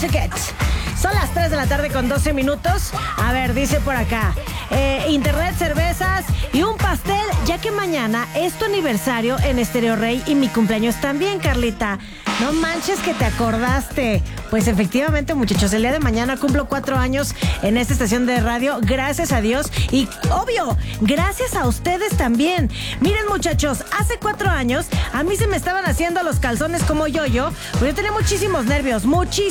Ticket. Son las 3 de la tarde con 12 minutos. A ver, dice por acá. Internet, cervezas y un pastel, ya que mañana es tu aniversario en Estéreo Rey y mi cumpleaños también, Carlita. No manches que te acordaste. Pues efectivamente, muchachos, el día de mañana cumplo 4 años en esta estación de radio, gracias a Dios y, obvio, gracias a ustedes también. Miren, muchachos, hace 4 años a mí se me estaban haciendo los calzones como yo-yo, pues yo tenía muchísimos nervios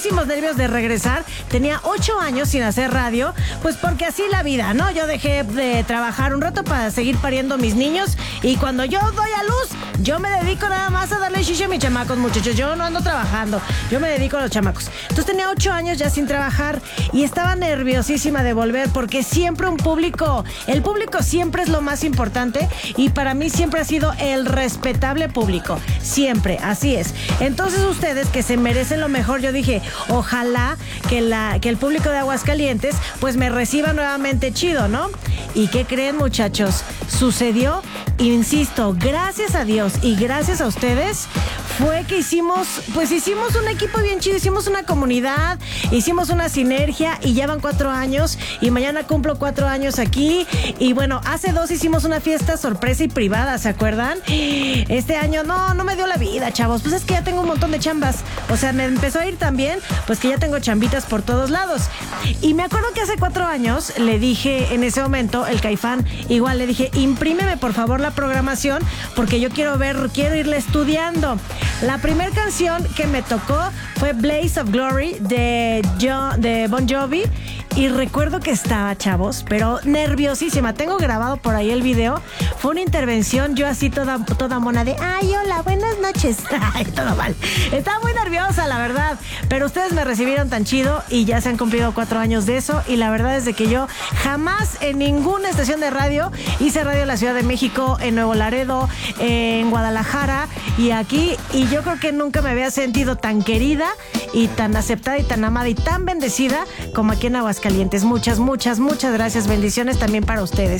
de regresar. Tenía 8 años sin hacer radio, pues porque así la vida, ¿no? Yo dejé de trabajar un rato para seguir pariendo mis niños y cuando yo doy a luz, yo me dedico nada más a darle chiche a mis chamacos, muchachos. Yo no ando trabajando, yo me dedico a los chamacos. Entonces tenía 8 años ya sin trabajar y estaba nerviosísima de volver porque siempre el público siempre es lo más importante y para mí siempre ha sido el respetable público, siempre, así es. Entonces ustedes que se merecen lo mejor, yo dije, ojalá que el público de Aguascalientes pues me reciba nuevamente chido, ¿no? ¿Y qué creen, muchachos? Sucedió, insisto, gracias a Dios y gracias a ustedes fue que hicimos un equipo bien chido, hicimos una comunidad, hicimos una sinergia y ya van 4 años y mañana cumplo 4 años aquí y bueno, hace 2 hicimos una fiesta sorpresa y privada, ¿se acuerdan? Este año no me dio la vida, chavos, pues es que ya tengo un montón de chambas, o sea, me empezó a ir tan bien, pues que ya tengo chambitas por todos lados. Y me acuerdo que hace 4 años le dije en ese momento, el Caifán, igual le dije, imprímeme por favor la programación porque yo quiero irle estudiando. La primera canción que me tocó fue Blaze of Glory de Bon Jovi y recuerdo que estaba, chavos, pero nerviosísima. Tengo grabado por ahí el video. Fue una intervención, yo así toda mona de, ay, hola, buenas noches. Ay, todo mal. Estaba muy nerviosa, la verdad, pero ustedes me recibieron tan chido y ya se han cumplido 4 años de eso y la verdad es de que yo jamás en ninguna estación de radio hice radio en la Ciudad de México, en Nuevo Laredo, en Guadalajara y aquí, y yo creo que nunca me había sentido tan querida y tan aceptada y tan amada y tan bendecida como aquí en Aguascalientes. Muchas gracias, bendiciones también para ustedes.